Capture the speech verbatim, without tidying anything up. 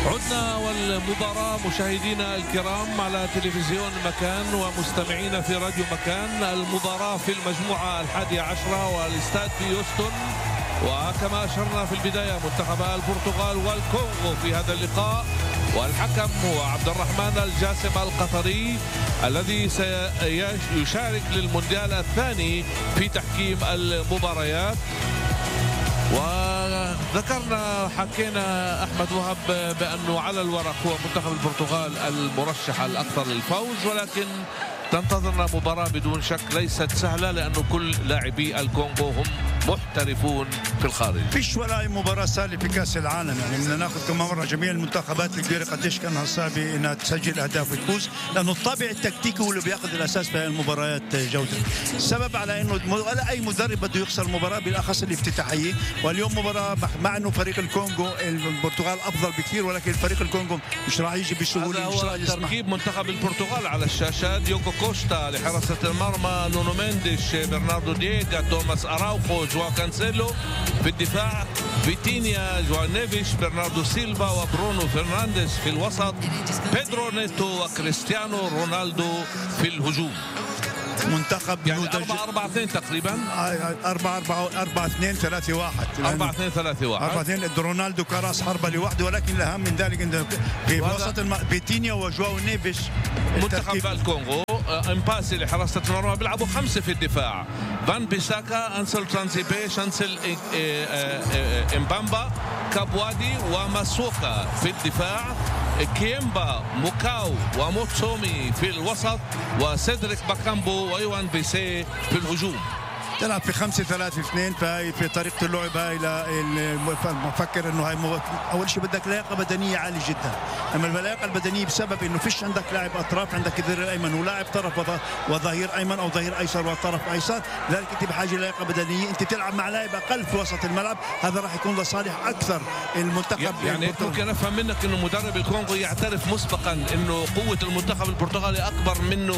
عدنا والمباراة مشاهدينا الكرام على تلفزيون مكان ومستمعينا في راديو مكان. المباراة في المجموعة الحادية عشرة والاستاد في يوستن، وكما أشرنا في البداية منتخب البرتغال والكونغو في هذا اللقاء، والحكم هو عبد الرحمن الجاسم القطري الذي سيشارك للمونديال الثاني في تحكيم المباريات. وذكرنا حكينا أحمد وهب بأنه على الورق هو منتخب البرتغال المرشح الأكثر للفوز، ولكن تنتظرنا مباراة بدون شك ليست سهلة، لأنه كل لاعبي الكونغو هم محترفون في الخارج. فيش ولا اي مباراه سهله في كاس العالم، يعني بدنا ناخذ كمان مره جميع المنتخبات الكبيره قديش كانها صعبه انها تسجل اهداف وتفوز، لانه الطابع التكتيكي هو اللي بياخذ الاساس في هذه المباريات جوده. السبب على انه ولا اي مدرب بده يخسر مباراه، بالاخص الافتتاحيه، واليوم مباراه مع انه فريق الكونغو البرتغال افضل بكثير، ولكن فريق الكونغو مش راح يجي بسهوله. هذا هو تركيب منتخب البرتغال على الشاشات: ديوغو كوستا لحراسه المرمى، نونو مينديش، برناردو دييغا، توماس اراوخو، جواو كانسيلو. في الدفاع فيتينيا، جواو نيفيش، برناردو سيلفا وبرونو فرنانديز. في الوسط بيدرو نيتو وكريستيانو رونالدو. في الهجوم منتخب يعني أربعة أربعة اثنين تقريبا، أربعة أربعة أربعة اثنين ثلاثة واحد أربعة اثنين ثلاثة واحد أربعة اثنين. رونالدو كراس حربة لوحده، ولكن الأهم من ذلك إنه في وسط الم... فيتينيا وجواو نيفيش. منتخب الكونغو امباسي لحراسة المرمى بيلعبوا خمسة في الدفاع: فان بيساكا، أنسل ترانزيبي، شانسل إمبامبا، كابوادي وماسوكا. في الدفاع كيمبا، موكاو وموتسومي. في الوسط وسيدريك باكامبو ويوان بيسي. في الهجوم تلعب في خمسة ثلاثة اثنين، فهي في طريقة اللعب هاي. بفكر انه هاي مو... اول شيء بدك لياقة بدنية عالية جدا، اما اللياقة البدنية بسبب انه فيش عندك لاعب اطراف، عندك الظهير الايمن ولاعب طرف وظهير ايمن او ظهير ايسر وطرف ايسر، لذلك انت بحاجة لياقة بدنية. انت تلعب مع لاعب اقل في وسط الملعب، هذا راح يكون لصالح اكثر المنتخب. يعني ممكن افهم منك انه مدرب الكونغو يعترف مسبقا انه قوة المنتخب البرتغالي اكبر منه